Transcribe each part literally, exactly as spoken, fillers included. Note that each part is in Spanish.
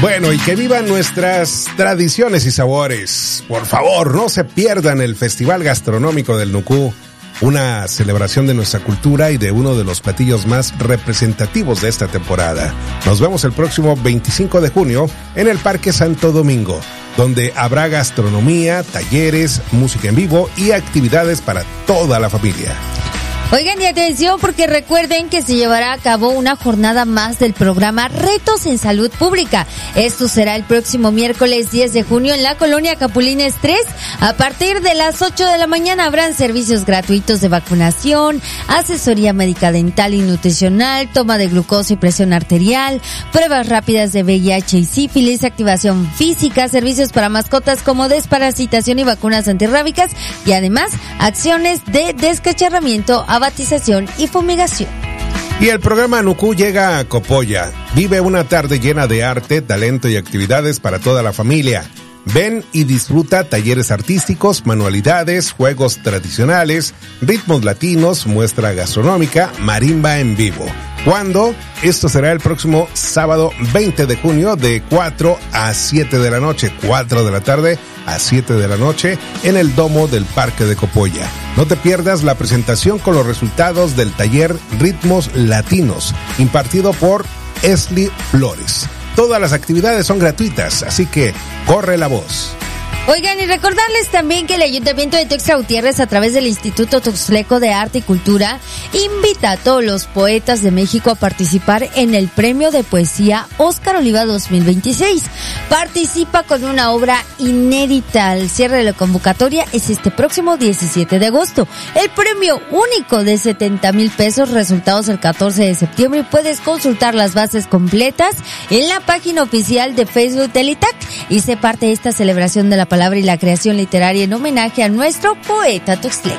Bueno, y que vivan nuestras tradiciones y sabores. Por favor, no se pierdan el Festival Gastronómico del Nucú, una celebración de nuestra cultura y de uno de los platillos más representativos de esta temporada. Nos vemos el próximo veinticinco de junio en el Parque Santo Domingo, donde habrá gastronomía, talleres, música en vivo y actividades para toda la familia. Oigan, y atención, porque recuerden que se llevará a cabo una jornada más del programa Retos en Salud Pública. Esto será el próximo miércoles diez de junio en la colonia Capulines tres. A partir de las ocho de la mañana habrán servicios gratuitos de vacunación, asesoría médica dental y nutricional, toma de glucosa y presión arterial, pruebas rápidas de V I H y sífilis, activación física, servicios para mascotas como desparasitación y vacunas antirrábicas, y además acciones de descacharramiento, abatización y fumigación. Y el programa Nucú llega a Copolla. Vive una tarde llena de arte, talento y actividades para toda la familia. Ven y disfruta talleres artísticos, manualidades, juegos tradicionales, ritmos latinos, muestra gastronómica, marimba en vivo. ¿Cuándo? Esto será el próximo sábado veinte de junio de cuatro a siete de la noche, cuatro de la tarde a siete de la noche en el domo del Parque de Copolla. No te pierdas la presentación con los resultados del taller Ritmos Latinos, impartido por Esli Flores. Todas las actividades son gratuitas, así que corre la voz. Oigan, y recordarles también que el Ayuntamiento de Tuxtla Gutiérrez, a través del Instituto Tuxtleco de Arte y Cultura, invita a todos los poetas de México a participar en el Premio de Poesía Óscar Oliva dos mil veintiséis. Participa con una obra inédita. El cierre de la convocatoria es este próximo diecisiete de agosto. El premio único de setenta mil pesos, resultados el catorce de septiembre, y puedes consultar las bases completas en la página oficial de Facebook del I T A C y sé parte de esta celebración de la palabra y la creación literaria en homenaje a nuestro poeta tuxtleco.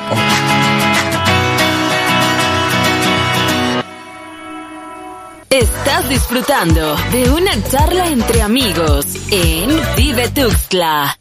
Estás disfrutando de una charla entre amigos en Vive Tuxtla.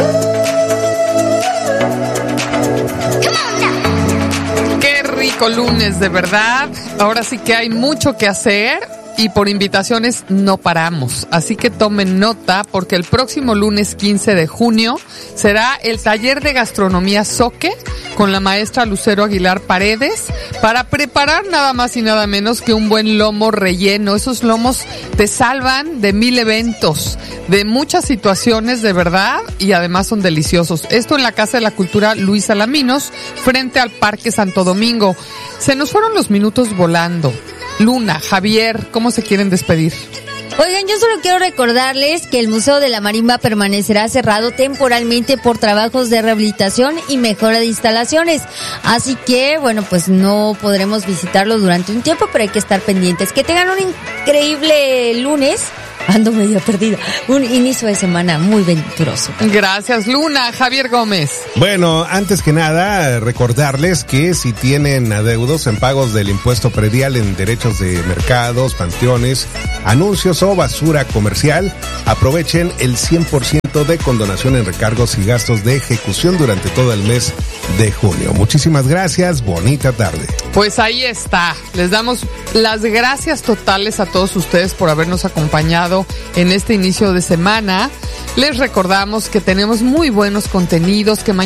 Qué rico lunes, de verdad. Ahora sí que hay mucho que hacer. Y por invitaciones no paramos, así que tomen nota porque el próximo lunes quince de junio será el taller de gastronomía Zoque con la maestra Lucero Aguilar Paredes para preparar nada más y nada menos que un buen lomo relleno. Esos lomos te salvan de mil eventos, de muchas situaciones de verdad, y además son deliciosos. Esto en la Casa de la Cultura Luis Alaminos, frente al Parque Santo Domingo. Se nos fueron los minutos volando. Luna, Javier, ¿cómo se quieren despedir? Oigan, yo solo quiero recordarles que el Museo de la Marimba permanecerá cerrado temporalmente por trabajos de rehabilitación y mejora de instalaciones. Así que, bueno, pues no podremos visitarlo durante un tiempo, pero hay que estar pendientes. Que tengan un increíble lunes. Ando medio perdida. Un inicio de semana muy venturoso. Gracias, Luna. Javier Gómez. Bueno, antes que nada, recordarles que si tienen adeudos en pagos del impuesto predial en derechos de mercados, panteones, anuncios o basura comercial, aprovechen el cien por ciento de condonación en recargos y gastos de ejecución durante todo el mes de junio. Muchísimas gracias. Bonita tarde. Pues ahí está. Les damos las gracias totales a todos ustedes por habernos acompañado en este inicio de semana. Les recordamos que tenemos muy buenos contenidos, que mañana